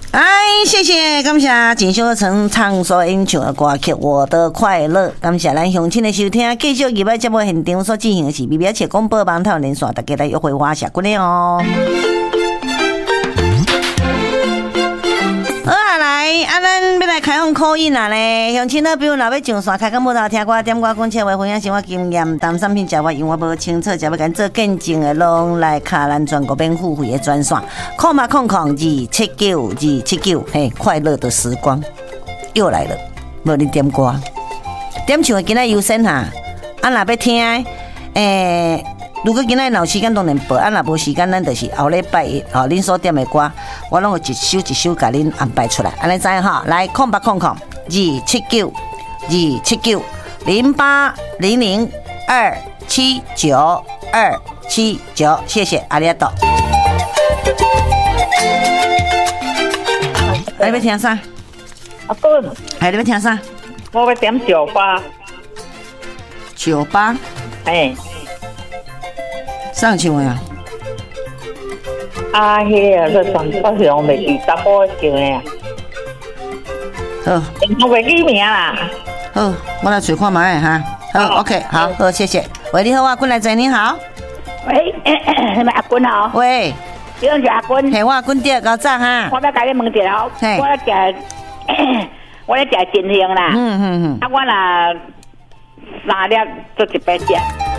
哎，谢谢，感谢锦绣城唱所演唱的歌曲《我的快乐》，感谢咱乡亲的收听。继续入来节目现场所进行的是 BBS 切广播网台连线，大家来约会花下过来哦。好啊，来，咱要来开放call in啊咧，乡亲呢，比如若要上线开讲无头听歌，点歌讲笑话，分享生活经验，谈产品食法，因为无清楚，就要跟做见证的，拢来卡咱全国免付费的专线，279279279，嘿，快乐的时光又来了，无你点歌，点唱的今仔优先哈，若要听，如果今仔有时间当然播，若无时间，咱就是后礼拜一哦，恁所点的歌，我拢会一首一首甲恁安排出来，安尼知哈？来，279279200279279，谢谢阿里阿多。你要听啥？ 阿公， 你要听啥？ 我要点98。 98？ 哎。 上唱的啊？ 迄个你全国上袂记查甫唱的啊。 好， 我袂记名啦。 好，我来找看卖哈。好 ，OK， 好，谢谢。喂，你好，阿君来坐，你好。 喂，你们阿君好。 喂， 你是阿君？ 嘿，我阿君爹高早哈。 我要甲你问一下，我要食真香啦。啊，我若3粒做100只。